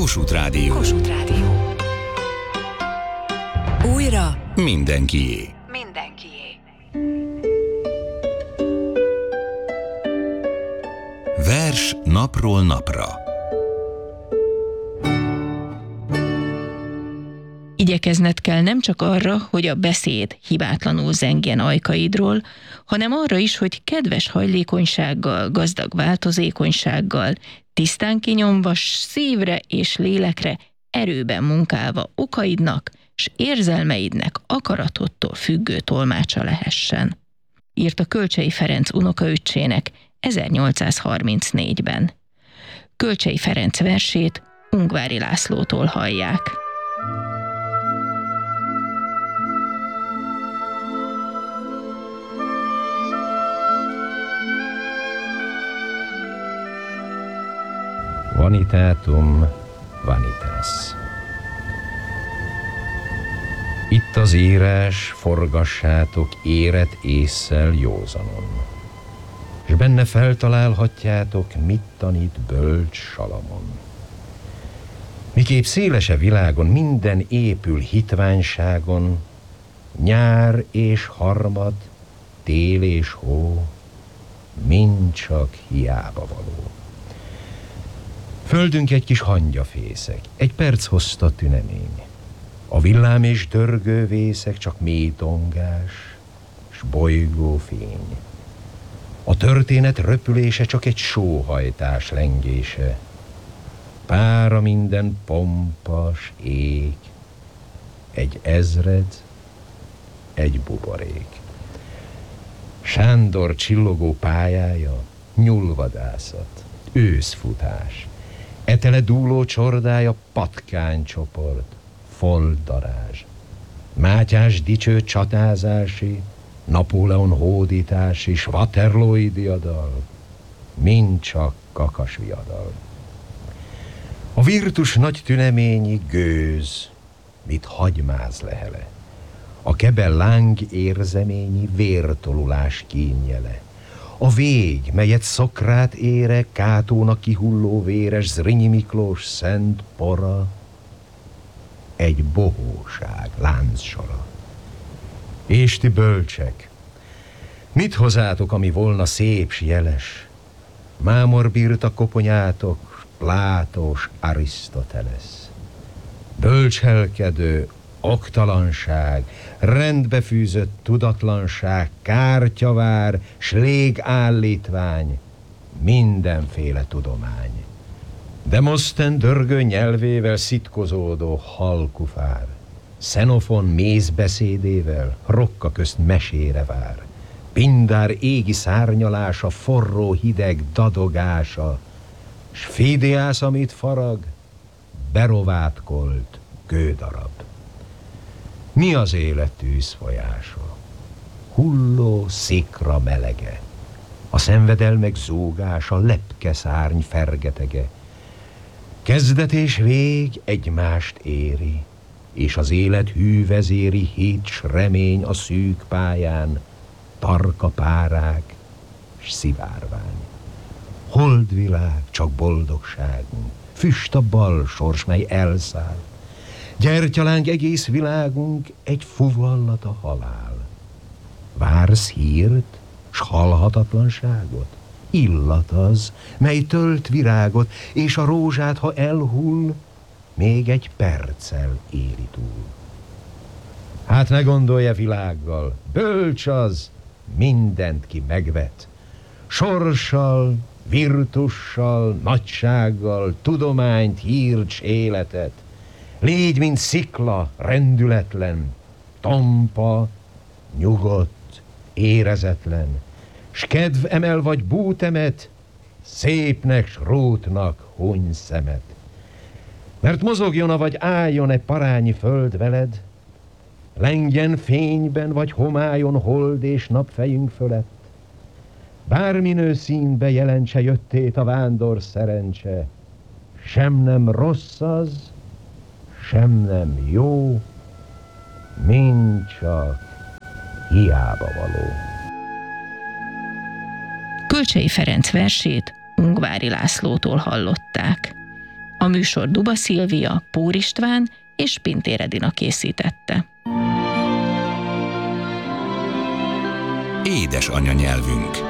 Kossuth Rádió. Kossuth Rádió. Újra mindenkié. Mindenkié. Vers napról napra. Igyekezned kell nem csak arra, hogy a beszéd hibátlanul zengjen ajkaidról, hanem arra is, hogy kedves hajlékonysággal, gazdag változékonysággal, tisztán kinyomva szívre és lélekre, erőben munkálva okaidnak s érzelmeidnek akaratodtól függő tolmácsa lehessen. Írta Kölcsey Ferenc unokaöccsének 1834-ben. Kölcsey Ferenc versét Ungvári Lászlótól hallják. Vanitatum vanitas. Itt az írás, forgassátok éret ésszel józanon, és benne feltalálhatjátok, mit tanít bölcs Salamon. Miképp szélese világon minden épül hitványságon, nyár és harmad, tél és hó, mind csak hiába való. Földünk egy kis hangyafészek, egy perc hozta tünemény. A villám és dörgő vészek csak mély tongás, s bolygó fény. A történet röpülése csak egy sóhajtás lengése. Pára minden pompas ég, egy ezred, egy buborék. Sándor csillogó pályája, nyúlvadászat, őszfutás. Etele dúló csordája, patkánycsoport, foldarázs. Mátyás dicső csatázási, Napóleon hódítási, s Waterloo-i diadal, mind csak kakas viadal. A virtus nagy tüneményi gőz, mit hagymáz lehele. A kebel láng érzeményi vértolulás kínjele. A vég, melyet Szokrát ére, Kátónak kihulló véres, Zrínyi Miklós szent pora, egy bohóság láncsora. És ti bölcsek, mit hozátok, ami volna szép s jeles? Mámor bírta koponyátok, Plátós Arisztotelesz. Bölcselkedő oktalanság, rendbefűzött tudatlanság, kártyavár, s légállítvány, mindenféle tudomány. Demoszthen dörgő nyelvével szitkozódó halkufár, Xenofon mézbeszédével rokka közt mesére vár, Pindár égi szárnyalása, forró hideg dadogása, s Fidiász, amit farag, berovátkolt kődarab. Mi az élet tűzfolyása? Hulló szikra melege, a szenvedelmek zúgása, lepke szárny fergetege. Kezdet és vég egymást éri, és az élet hűvezéri hit s remény a szűk pályán, tarka párák s szivárvány. Holdvilág, csak boldogságunk, füst a bal sors, mely elszáll. Gyertyalánk egész világunk, egy fuvallat a halál. Vársz hírt, s halhatatlanságot? Illat az, mely tölt virágot, és a rózsát, ha elhull, még egy perccel éri túl. Hát ne gondolja világgal, bölcs az, mindent ki megvet. Sorssal, virtussal, nagysággal, tudományt, hírt s életet. Légy, mint szikla, rendületlen, tompa, nyugodt, érezetlen, s kedv emel vagy bútemet, szépnek s rótnak huny szemet. Mert mozogjon vagy álljon-e parányi föld veled, lengjen fényben vagy homályon hold és nap fejünk fölött, bárminő színbe jelentse jöttét a vándor szerencse, sem nem rossz az, sem nem jó, mind csak hiába való. Kölcsey Ferenc versét Ungvári Lászlótól hallották. A műsor Duba Szilvia, Pór István és Pintér Edina készítette. Édes anyanyelvünk.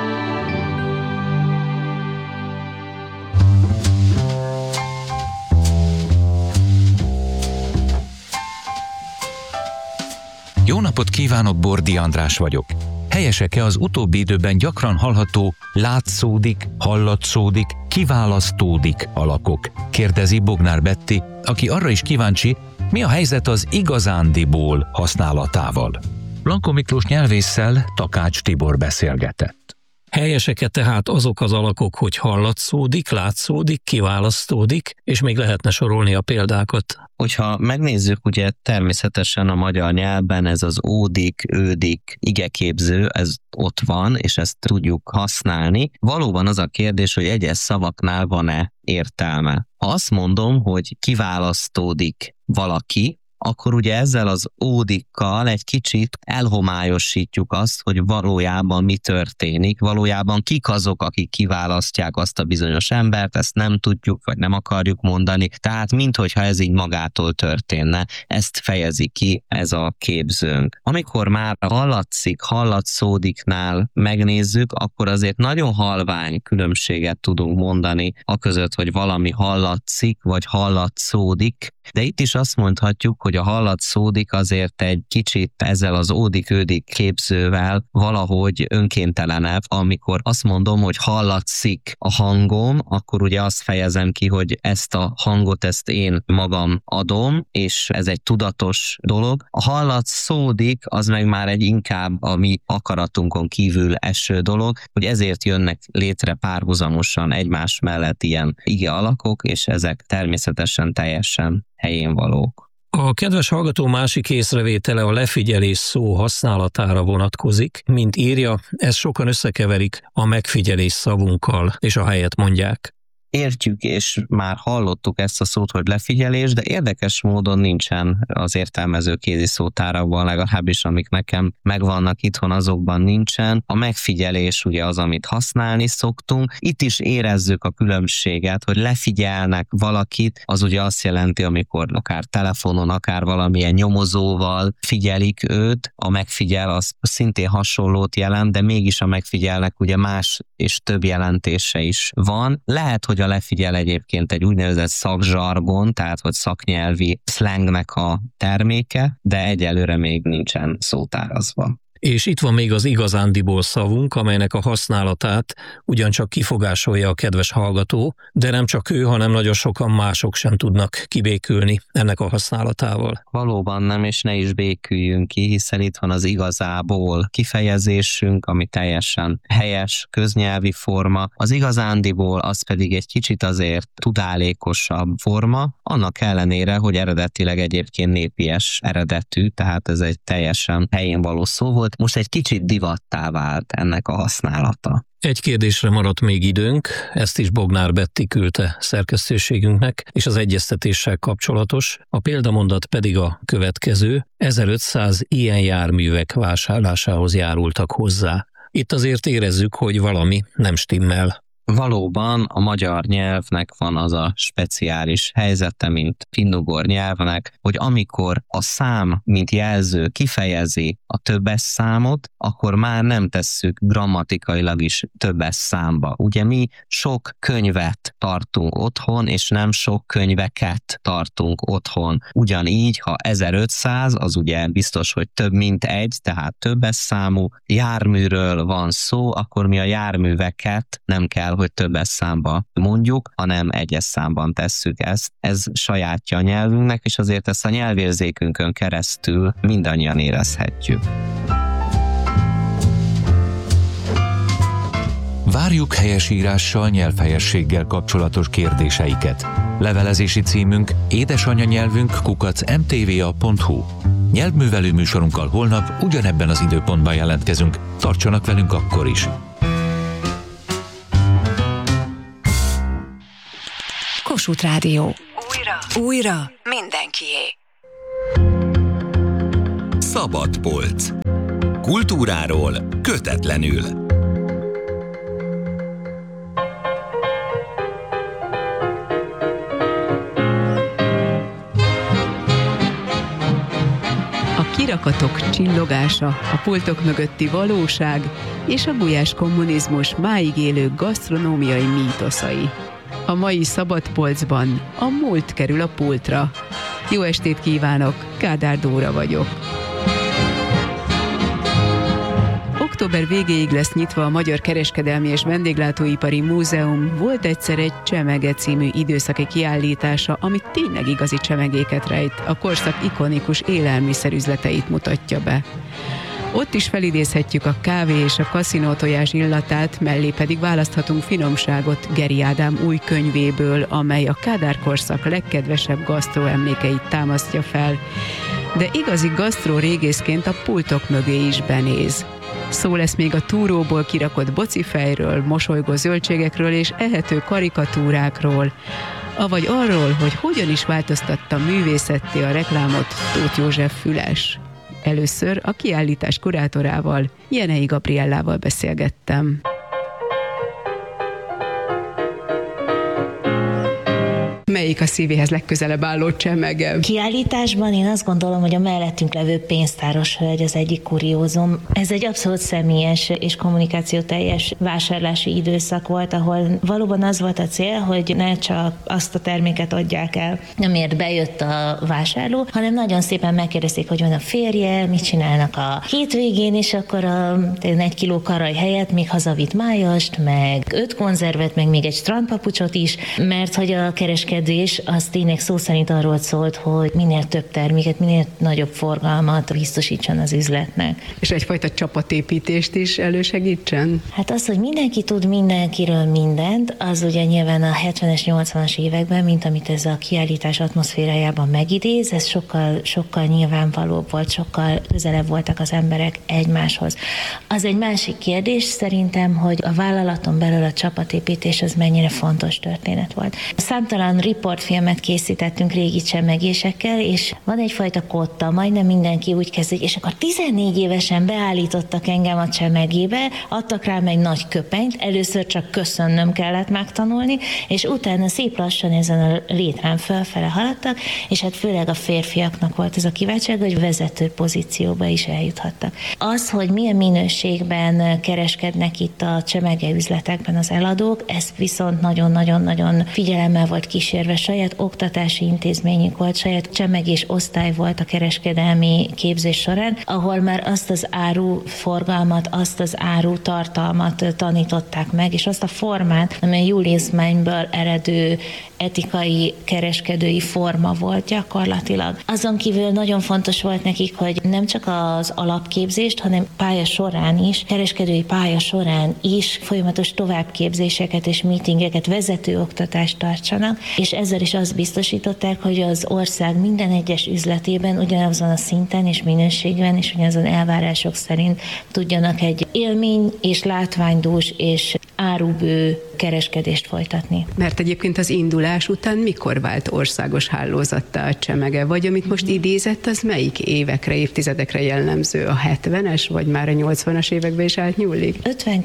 Jó napot kívánok, Bordi András vagyok. Helyesek-e az utóbbi időben gyakran hallható látszódik, hallatszódik, kiválasztódik alakok? Kérdezi Bognár Betti, aki arra is kíváncsi, mi a helyzet az igazándiból használatával. Blanko Miklós nyelvésszel Takács Tibor beszélgetett. Helyesek-e tehát azok az alakok, hogy hallatszódik, látszódik, kiválasztódik, és még lehetne sorolni a példákat? Hogyha megnézzük, ugye természetesen a magyar nyelvben ez az ódik, ődik, igeképző, ez ott van, és ezt tudjuk használni. Valóban az a kérdés, hogy egyes szavaknál van-e értelme. Ha azt mondom, hogy kiválasztódik valaki, akkor ugye ezzel az ódikkal egy kicsit elhomályosítjuk azt, hogy valójában mi történik, valójában kik azok, akik kiválasztják azt a bizonyos embert, ezt nem tudjuk, vagy nem akarjuk mondani, tehát minthogyha ez így magától történne, ezt fejezi ki ez a képzőnk. Amikor már hallatszik, hallatszódiknál megnézzük, akkor azért nagyon halvány különbséget tudunk mondani aközött, hogy valami hallatszik, vagy hallatszódik, de itt is azt mondhatjuk, hogy a hallatszódik azért egy kicsit ezzel az ódik-ődik képzővel valahogy önkéntelenebb. Amikor azt mondom, hogy hallatszik a hangom, akkor ugye azt fejezem ki, hogy ezt a hangot, ezt én magam adom, és ez egy tudatos dolog. A hallatszódik, az meg már egy inkább a mi akaratunkon kívül eső dolog, hogy ezért jönnek létre párhuzamosan egymás mellett ilyen ige alakok, és ezek természetesen teljesen helyén valók. A kedves hallgató másik észrevétele a lefigyelés szó használatára vonatkozik. Mint írja, ezt sokan összekeverik a megfigyelés szavunkkal, és a helyet mondják. Értjük, és már hallottuk ezt a szót, hogy lefigyelés, de érdekes módon nincsen az értelmező kéziszótárakban, legalábbis amik nekem megvannak itthon, azokban nincsen. A megfigyelés ugye az, amit használni szoktunk. Itt is érezzük a különbséget, hogy lefigyelnek valakit, az ugye azt jelenti, amikor akár telefonon, akár valamilyen nyomozóval figyelik őt. A megfigyel az szintén hasonlót jelent, de mégis a megfigyelnek ugye más és több jelentése is van. Lehet, hogy a lefigyel egyébként egy úgynevezett szakzsargon, tehát hogy szaknyelvi szlengnek a terméke, de egyelőre még nincsen szótárazva. És itt van még az igazándiból szavunk, amelynek a használatát ugyancsak kifogásolja a kedves hallgató, de nem csak ő, hanem nagyon sokan mások sem tudnak kibékülni ennek a használatával. Valóban nem, és ne is béküljünk ki, hiszen itt van az igazából kifejezésünk, ami teljesen helyes, köznyelvi forma. Az igazándiból az pedig egy kicsit azért tudálékosabb forma, annak ellenére, hogy eredetileg egyébként népies eredetű, tehát ez egy teljesen helyén való szó volt. Most egy kicsit divattá vált ennek a használata. Egy kérdésre maradt még időnk, ezt is Bognár Betti küldte szerkesztőségünknek, és az egyeztetéssel kapcsolatos, a példamondat pedig a következő: 1500 ilyen járművek vásárlásához járultak hozzá. Itt azért érezzük, hogy valami nem stimmel. Valóban a magyar nyelvnek van az a speciális helyzete, mint finnugor nyelvnek, hogy amikor a szám, mint jelző kifejezi a többes számot, akkor már nem tesszük grammatikailag is többes számba. Ugye mi sok könyvet tartunk otthon, és nem sok könyveket tartunk otthon. Ugyanígy, ha 1500, az ugye biztos, hogy több mint egy, tehát többes számú járműről van szó, akkor mi a járműveket nem kell, hogy többes számba mondjuk, hanem egyes számban tesszük ezt. Ez sajátja a nyelvünknek, és azért ezt a nyelvérzékünkön keresztül mindannyian érezhetjük. Várjuk helyesírással, nyelvhelyességgel kapcsolatos kérdéseiket. Levelezési címünk édesanyanyelvünk@mtva.hu. Nyelvművelő műsorunkkal holnap ugyanebben az időpontban jelentkezünk. Tartsanak velünk akkor is! Kossuth Rádió. Újra mindenkié. Szabad polc. Kultúráról kötetlenül. kirakatok csillogása, a pultok mögötti valóság és a gulyás kommunizmus máig élő gasztronómiai mítoszai. A mai szabadpolcban a múlt kerül a pultra. Jó estét kívánok, Kádár Dóra vagyok. Október végéig lesz nyitva a Magyar Kereskedelmi és Vendéglátóipari Múzeum Volt egyszer egy csemege című időszaki kiállítása, ami tényleg igazi csemegéket rejt, a korszak ikonikus élelmiszerüzleteit mutatja be. Ott is felidézhetjük a kávé és a kaszinótojás illatát, mellé pedig választhatunk finomságot Geri Ádám új könyvéből, amely a Kádár korszak legkedvesebb gasztroemlékeit támasztja fel. De igazi gasztró régészként a pultok mögé is benéz. Szó lesz még a túróból kirakott bocifejről, mosolygó zöldségekről és ehető karikatúrákról, avagy arról, hogy hogyan is változtatta művészetté a reklámot Tóth József Füles. Először a kiállítás kurátorával, Jenei Gabriellával beszélgettem. Melyik a szívéhez legközelebb álló csemege? Kiállításban én azt gondolom, hogy a mellettünk levő pénztáros hölgy az egyik kuriózum. Ez egy abszolút személyes és kommunikációteljes vásárlási időszak volt, ahol valóban az volt a cél, hogy ne csak azt a terméket adják el, amiért bejött a vásárló, hanem nagyon szépen megkérdezték, hogy van a férje, mit csinálnak a hétvégén, és akkor egy 1 kiló karaj helyett még hazavitt májast, meg 5 konzervet, meg még egy strandpapucsot is, mert hogy a kereskedés az tényleg szó szerint arról szólt, hogy minél több terméket, minél nagyobb forgalmat biztosítson az üzletnek. És egyfajta csapatépítést is elősegítsen? Hát az, hogy mindenki tud mindenkiről mindent, az ugye nyilván a 70-es, 80-as években, mint amit ez a kiállítás atmoszférájában megidéz, ez sokkal nyilvánvalóbb volt, sokkal közelebb voltak az emberek egymáshoz. Az egy másik kérdés szerintem, hogy a vállalaton belül a csapatépítés az mennyire fontos történet volt. Számtalan riportfilmet készítettünk régi csemegésekkel, és van egyfajta kotta, majdnem mindenki úgy kezd, és akkor 14 évesen beállítottak engem a csemegébe, adtak rám egy nagy köpenyt, először csak köszönnöm kellett megtanulni, és utána szép lassan ezen a létrán fölfele haladtak, és hát főleg a férfiaknak volt ez a kiváltság, hogy vezető pozícióba is eljuthattak. Az, hogy milyen minőségben kereskednek itt a csemege üzletekben az eladók, ez viszont nagyon-nagyon-nagyon figyelemmel volt kísérve. Saját oktatási intézményünk volt, saját csemegés osztály volt a kereskedelmi képzés során, ahol már azt az áruforgalmat, azt az árutartalmat tanították meg, és azt a formát, amely Julius Meinből eredő etikai kereskedői forma volt gyakorlatilag. Azon kívül nagyon fontos volt nekik, hogy nem csak az alapképzést, hanem pálya során is, kereskedői pálya során is folyamatos továbbképzéseket és meetingeket, vezetőoktatást tartsanak, és ezzel is azt biztosították, hogy az ország minden egyes üzletében ugyanazon a szinten és minőségben és ugyanazon elvárások szerint tudjanak egy élmény és látványdús és árubő kereskedést folytatni. Mert egyébként az indulás után mikor vált országos hálózattá a csemege? Vagy amit most idézett, az melyik évekre, évtizedekre jellemző? A 70-es, vagy már a 80-as években is átnyúlik?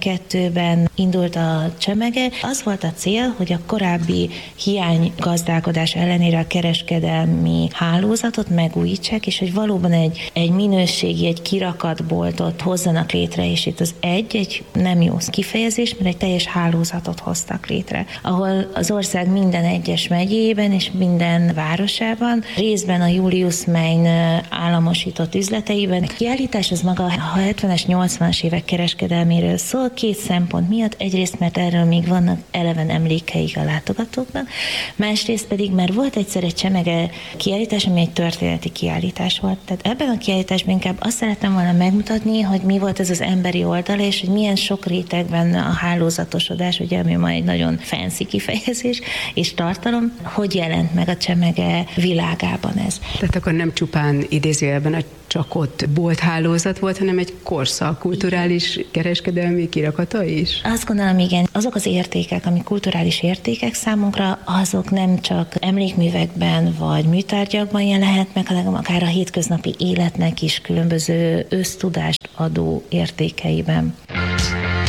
52-ben indult a csemege. Az volt a cél, hogy a korábbi hiánygazdálkodás ellenére a kereskedelmi hálózatot megújítsák, és hogy valóban egy minőségi, egy kirakatboltot hozzanak létre, és itt az egy nem jó kifejezés, mert egy teljes hálózatot hoztak létre, ahol az ország minden egyes megyében és minden városában, részben a Julius Mein államosított üzleteiben. A kiállítás az maga a 70-es, 80-as évek kereskedelméről szól, 2 szempont miatt. Egyrészt, mert erről még vannak eleven emlékeik a látogatóknak, másrészt pedig, mert volt egyszer egy csemege kiállítás, ami egy történeti kiállítás volt. Tehát ebben a kiállításban inkább azt szerettem volna megmutatni, hogy mi volt ez az emberi oldala, és hogy milyen sok rétegben a hálózatosodás, ugye, ami ma egy nagyon fancy kifejezés és tartalom, hogy jelent meg a csemege világában ez. Tehát akkor nem csupán idézőjelben a csak ott bolthálózat volt, hanem egy korszak kulturális kereskedelmi kirakata is? Azt gondolom, igen. Azok az értékek, amik kulturális értékek számunkra, azok nem csak emlékművekben vagy műtárgyakban jelenhetnek, hanem akár a hétköznapi életnek is különböző össztudást adó értékeiben.